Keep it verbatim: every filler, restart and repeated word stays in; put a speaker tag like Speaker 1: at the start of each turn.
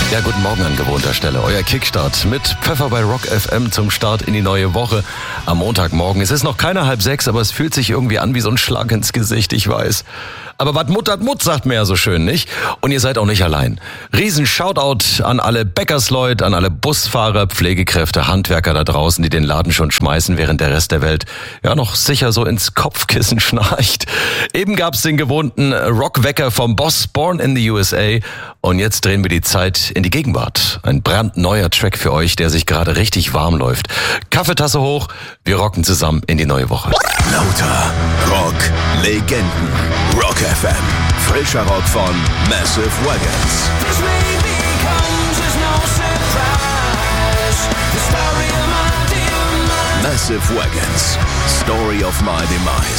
Speaker 1: Ja, guten Morgen an gewohnter Stelle. Euer Kickstart mit Pfeffer bei Rock F M zum Start in die neue Woche am Montagmorgen. Es ist noch keine halb sechs, aber es fühlt sich irgendwie an wie so ein Schlag ins Gesicht, ich weiß. Aber was Mut hat Mut, sagt man ja so schön, nicht? Und ihr seid auch nicht allein. Riesen Shoutout an alle Bäckersleut, an alle Busfahrer, Pflegekräfte, Handwerker da draußen, die den Laden schon schmeißen, während der Rest der Welt ja noch sicher so ins Kopfkissen schnarcht. Eben gab's den gewohnten Rockwecker vom Boss, Born in the U S A. Und jetzt drehen wir die Zeit in die Gegenwart. Ein brandneuer Track für euch, der sich gerade richtig warm läuft. Kaffeetasse hoch, wir rocken zusammen in die neue Woche.
Speaker 2: Lauter Rock, Legenden, Rock F M, frischer Rock von Massive Wagons. Massive Wagons, Story of My Demise.